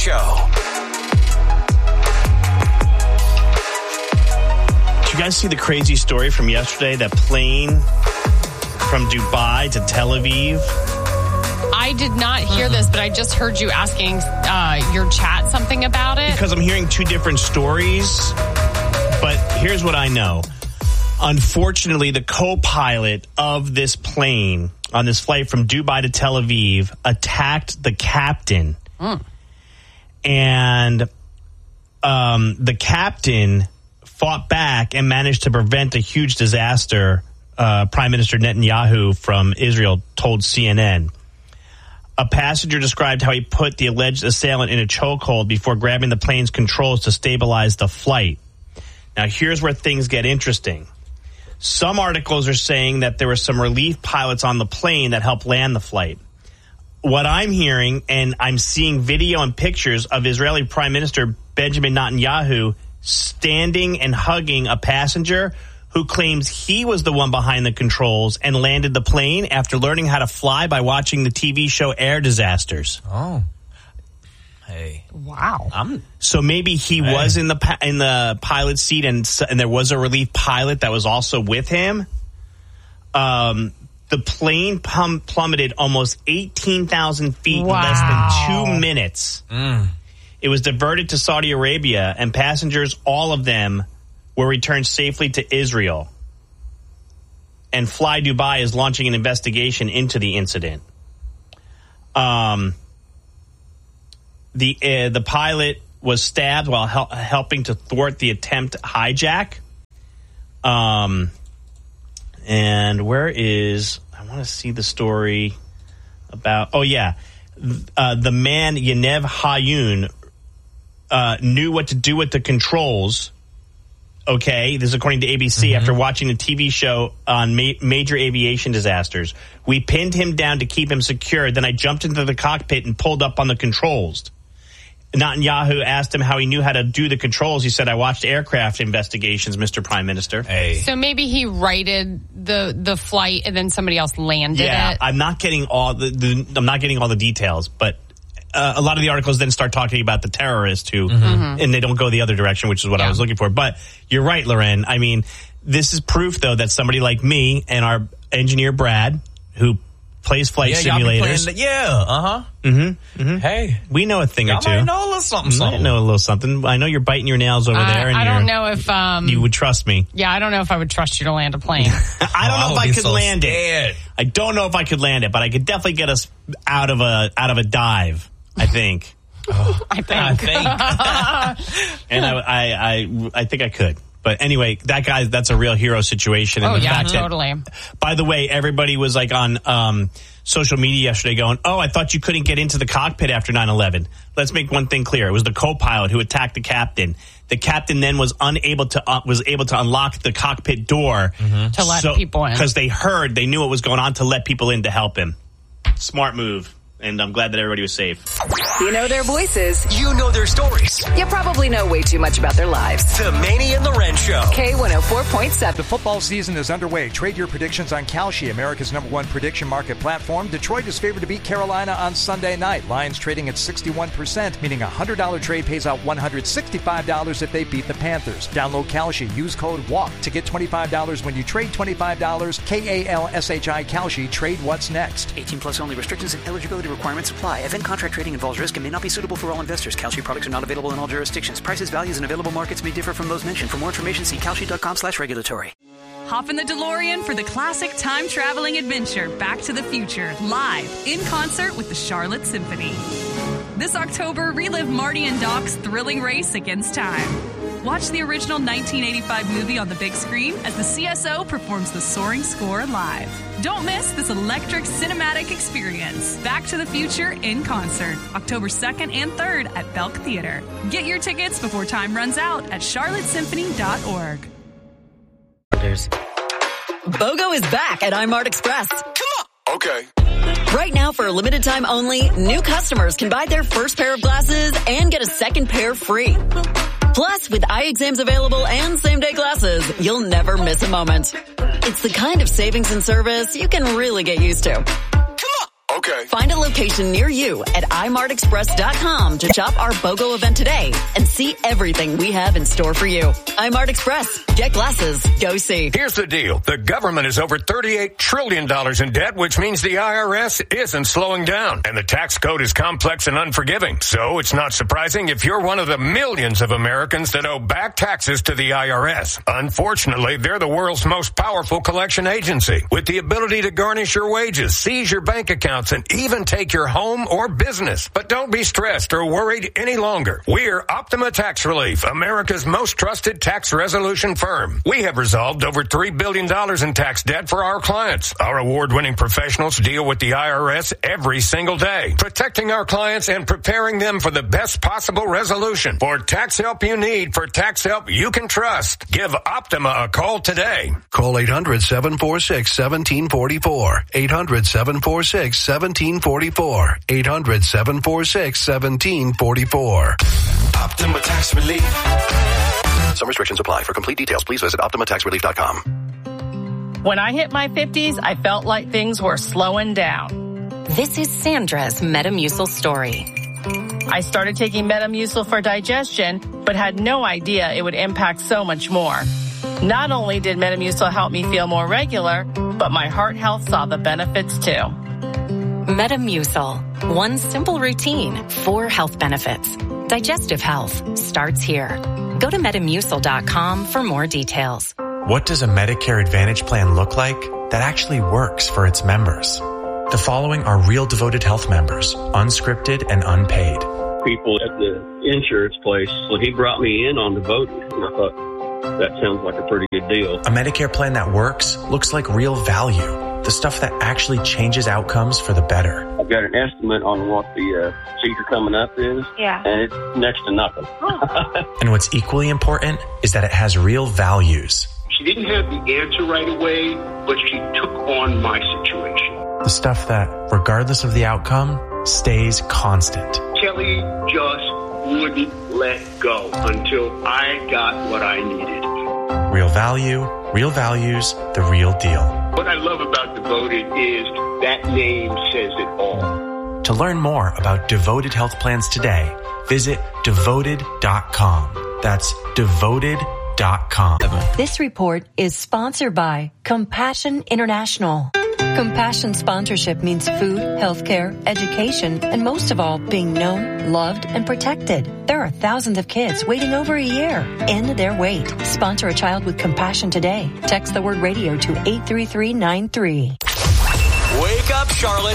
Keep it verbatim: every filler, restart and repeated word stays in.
Show. Did you guys see the crazy story from yesterday? That plane from Dubai to Tel Aviv? I did not hear this, but I just heard you asking uh, your chat something about it. Because I'm hearing two different stories, but here's what I know. Unfortunately, the co-pilot of this plane on this flight from Dubai to Tel Aviv attacked the captain. Mm. And um, the captain fought back and managed to prevent a huge disaster, uh, Prime Minister Netanyahu from Israel told C N N. A passenger described how he put the alleged assailant in a chokehold before grabbing the plane's controls to stabilize the flight. Now, here's where things get interesting. Some articles are saying that there were some relief pilots on the plane that helped land the flight. What I'm hearing, and I'm seeing video and pictures of Israeli Prime Minister Benjamin Netanyahu standing and hugging a passenger who claims he was the one behind the controls and landed the plane after learning how to fly by watching the T V show Air Disasters. Oh. Hey. Wow. I'm, so maybe he hey. was in the in the pilot seat and and there was a relief pilot that was also with him. Um, the plane plum- plummeted almost eighteen thousand feet wow. in less than two minutes. Mm. It was diverted to Saudi Arabia, and passengers, all of them, were returned safely to Israel. And Fly Dubai is launching an investigation into the incident. Um, the uh, the pilot was stabbed while hel- helping to thwart the attempt hijack. Um, and where is I want to see the story about? Oh yeah, uh, the man Yanev Hayun uh, knew what to do with the controls. Okay, this is according to A B C, mm-hmm. after watching a T V show on ma- major aviation disasters. We pinned him down to keep him secure. Then I jumped into the cockpit and pulled up on the controls. Netanyahu asked him how he knew how to do the controls. He said, I watched aircraft investigations, Mister Prime Minister. Hey. So maybe he righted the, the flight and then somebody else landed yeah, it. I'm not getting all the, the I'm not getting all the details, but Uh, a lot of the articles then start talking about the terrorist who, mm-hmm. and they don't go the other direction, which is what yeah. I was looking for. But you're right, Loren. I mean, this is proof, though, that somebody like me and our engineer, Brad, who plays flight yeah, simulators. The, yeah, uh-huh. Mm-hmm, mm-hmm. Hey. We know a thing y'all or two. I know a little something, you something. might know a little something. I know you're biting your nails over uh, there. And I don't know if... Um, you would trust me. Yeah, I don't know if I would trust you to land a plane. I don't know oh, if I could so land scared. it. I don't know if I could land it, but I could definitely get us out of a out of a dive, I think. Oh, I think. I think. and I, I, I, I think I could. But anyway, that guy, that's a real hero situation. And oh, the yeah, fact totally. That, by the way, everybody was like on um, social media yesterday going, oh, I thought you couldn't get into the cockpit after nine eleven. Let's make one thing clear. It was the co-pilot who attacked the captain. The captain then was unable to, uh, was able to unlock the cockpit door. Mm-hmm. To let so, people in. Because they heard, they knew what was going on to let people in to help him. Smart move. And I'm glad that everybody was safe. You know their voices. You know their stories. You probably know way too much about their lives. The Manny and Loren Show. K one oh four point seven. The football season is underway. Trade your predictions on Kalshi, America's number one prediction market platform. Detroit is favored to beat Carolina on Sunday night. Lions trading at sixty-one percent, meaning a one hundred dollars trade pays out one hundred sixty-five dollars if they beat the Panthers. Download Kalshi. Use code WALK to get twenty-five dollars when you trade twenty-five dollars. K A L S H I Kalshi. Trade what's next. eighteen plus only. Restrictions and eligibility requirements apply. Event contract trading involves risk and may not be suitable for all investors. Kalshi products are not available in all jurisdictions. Prices, values, and available markets may differ from those mentioned. For more information, see kalshi.com slash regulatory. Hop in the DeLorean for the classic time-traveling adventure Back to the Future, live in concert with the Charlotte Symphony. This October, relive Marty and Doc's thrilling race against time. Watch the original nineteen eighty-five movie on the big screen as the C S O performs the soaring score live. Don't miss this electric cinematic experience. Back to the Future in concert, October second and third at Belk Theater. Get your tickets before time runs out at charlotte symphony dot org. BOGO is back at iMart Express. Come on. Okay. Right now, for a limited time only, new customers can buy their first pair of glasses and get a second pair free. Plus, with eye exams available and same-day glasses, you'll never miss a moment. It's the kind of savings and service you can really get used to. Come on. Okay. Okay. Find a location near you at i mart express dot com to shop our BOGO event today and see everything we have in store for you. iMart Express. Get glasses. Go see. Here's the deal. The government is over thirty-eight trillion dollars in debt, which means the I R S isn't slowing down. And the tax code is complex and unforgiving. So it's not surprising if you're one of the millions of Americans that owe back taxes to the I R S. Unfortunately, they're the world's most powerful collection agency with the ability to garnish your wages, seize your bank accounts, and even take your home or business. But don't be stressed or worried any longer. We're Optima Tax Relief, America's most trusted tax resolution firm. We have resolved over three billion dollars in tax debt for our clients. Our award-winning professionals deal with the I R S every single day, protecting our clients and preparing them for the best possible resolution. For tax help you need, for tax help you can trust, give Optima a call today. Call eight hundred, seven four six, one seven four four. eight hundred, seven four six, one seven four four. eight hundred, seven four six, one seven four four. Optima Tax Relief. Some restrictions apply. For complete details, please visit optima tax relief dot com. When I hit my fifties, I felt like things were slowing down. This is Sandra's Metamucil story. I started taking Metamucil for digestion, but had no idea it would impact so much more. Not only did Metamucil help me feel more regular, but my heart health saw the benefits too. Metamucil. One simple routine, four health benefits. Digestive health starts here. Go to metamucil dot com for more details. What does a Medicare Advantage plan look like that actually works for its members? The following are real Devoted Health members, unscripted and unpaid. People at the insurance place, well, he brought me in on Devoted, and I thought, that sounds like a pretty good deal. A Medicare plan that works looks like real value. The stuff that actually changes outcomes for the better. I've got an estimate on what the uh, procedure coming up is, yeah. and it's next to nothing. And what's equally important is that it has real values. She didn't have the answer right away, but she took on my situation. The stuff that, regardless of the outcome, stays constant. Kelly just wouldn't let go until I got what I needed. Real value, real values, the real deal. What I love about Devoted is that name says it all. To learn more about Devoted Health Plans today, visit devoted dot com. That's devoted dot com. This report is sponsored by Compassion International. Compassion sponsorship means food, healthcare, education, and most of all, being known, loved, and protected. There are thousands of kids waiting over a year. End their wait. Sponsor a child with compassion today. Text the word radio to eight three three nine three. Wake up, Charlotte.